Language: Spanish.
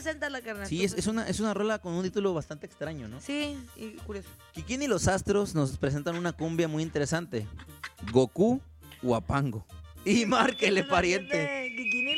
preséntala, carnal. Sí, es una rola con un título bastante extraño, ¿no? Sí, y curioso. Kikín y los Astros nos presentan una cumbia muy interesante. Goku, Huapango. Y márquele, pariente.